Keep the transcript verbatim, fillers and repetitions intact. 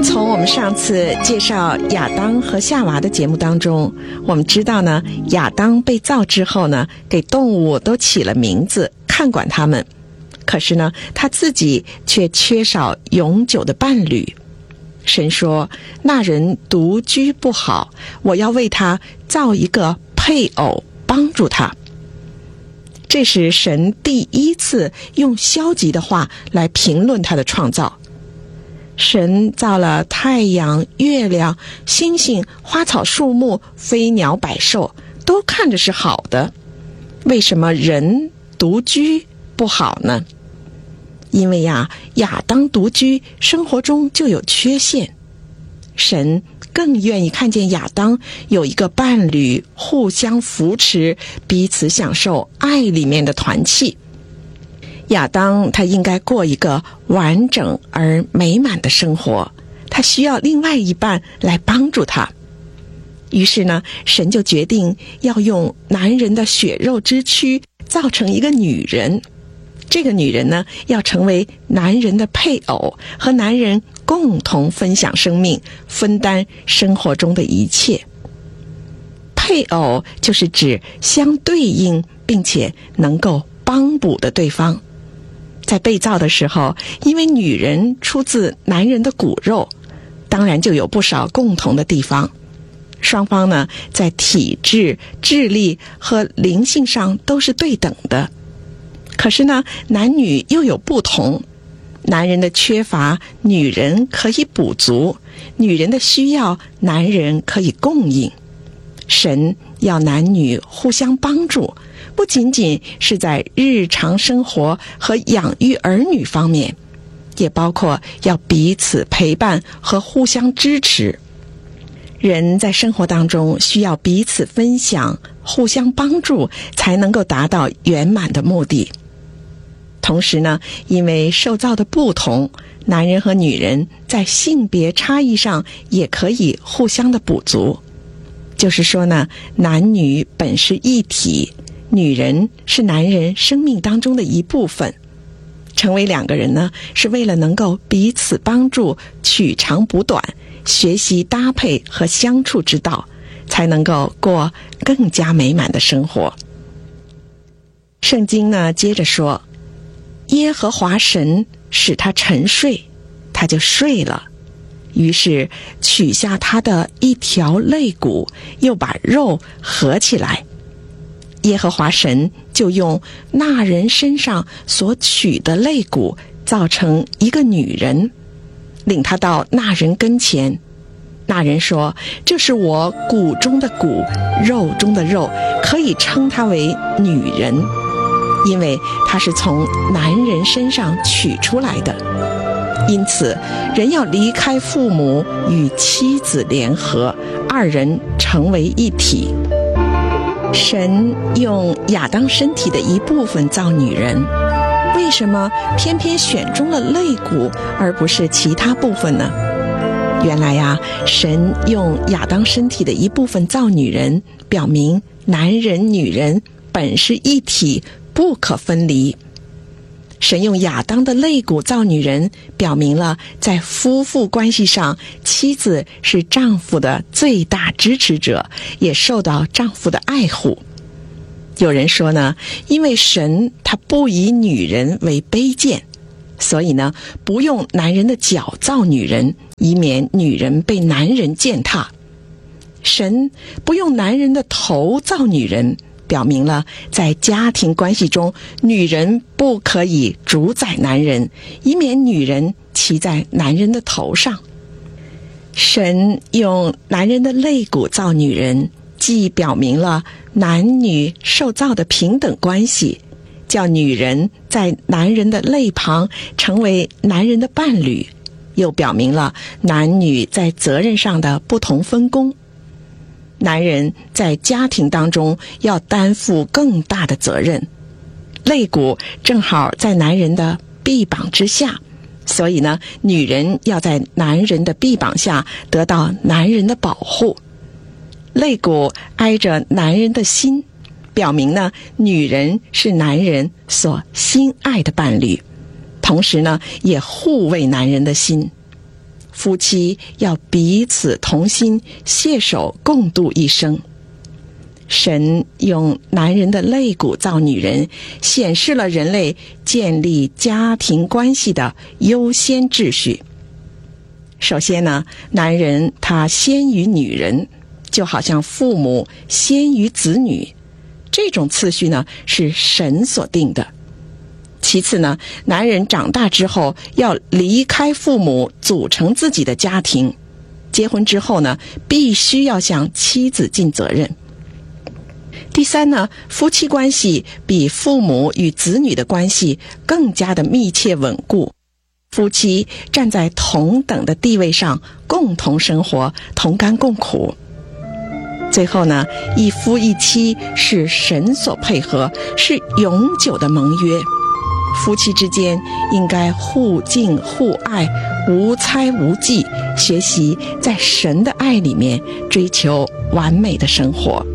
从我们上次介绍亚当和夏娃的节目当中，我们知道呢，亚当被造之后呢，给动物都起了名字，看管它们。可是呢，他自己却缺少永久的伴侣。神说，那人独居不好，我要为他造一个配偶，帮助他。这是神第一次用消极的话来评论他的创造。神造了太阳、月亮、星星、花草树木、飞鸟百兽，都看着是好的。为什么人独居不好呢？因为呀，亚当独居，生活中就有缺陷。神更愿意看见亚当有一个伴侣，互相扶持，彼此享受爱里面的团契。亚当他应该过一个完整而美满的生活，他需要另外一半来帮助他。于是呢，神就决定要用男人的血肉之躯造成一个女人。这个女人呢，要成为男人的配偶，和男人共同分享生命，分担生活中的一切。配偶就是指相对应并且能够帮补的对方。在被造的时候，因为女人出自男人的骨肉，当然就有不少共同的地方。双方呢，在体质、智力和灵性上都是对等的。可是呢，男女又有不同。男人的缺乏，女人可以补足；女人的需要，男人可以供应。神要男女互相帮助，不仅仅是在日常生活和养育儿女方面，也包括要彼此陪伴和互相支持。人在生活当中需要彼此分享，互相帮助，才能够达到圆满的目的。同时呢，因为受造的不同，男人和女人在性别差异上也可以互相的补足。就是说呢，男女本是一体，女人是男人生命当中的一部分。成为两个人呢，是为了能够彼此帮助，取长补短，学习搭配和相处之道，才能够过更加美满的生活。圣经呢，接着说，耶和华神使他沉睡，他就睡了。于是取下他的一条肋骨，又把肉合起来。耶和华神就用那人身上所取的肋骨造成一个女人，领他到那人跟前。那人说，这是我骨中的骨，肉中的肉，可以称她为女人，因为她是从男人身上取出来的。因此人要离开父母，与妻子联合，二人成为一体。神用亚当身体的一部分造女人，为什么偏偏选中了肋骨而不是其他部分呢？原来呀，神用亚当身体的一部分造女人，表明男人女人本是一体，不可分离。神用亚当的肋骨造女人，表明了在夫妇关系上，妻子是丈夫的最大支持者，也受到丈夫的爱护。有人说呢，因为神他不以女人为卑贱，所以呢，不用男人的脚造女人，以免女人被男人践踏。神不用男人的头造女人，表明了在家庭关系中，女人不可以主宰男人，以免女人骑在男人的头上。神用男人的肋骨造女人，既表明了男女受造的平等关系，叫女人在男人的肋旁成为男人的伴侣，又表明了男女在责任上的不同分工。男人在家庭当中要担负更大的责任，肋骨正好在男人的臂膀之下，所以呢，女人要在男人的臂膀下得到男人的保护。肋骨挨着男人的心，表明呢，女人是男人所心爱的伴侣，同时呢，也护卫男人的心。 夫妻要彼此同心，携手共度一生。神用男人的肋骨造女人，显示了人类建立家庭关系的优先秩序。首先呢，男人他先于女人，就好像父母先于子女，这种次序呢是神所定的。其次呢，男人长大之后要离开父母，组成自己的家庭。结婚之后呢，必须要向妻子尽责任。第三呢，夫妻关系比父母与子女的关系更加的密切稳固。夫妻站在同等的地位上，共同生活，同甘共苦。最后呢，一夫一妻是神所配合，是永久的盟约。夫妻之间应该互敬互爱，无猜无忌，学习在神的爱里面追求完美的生活。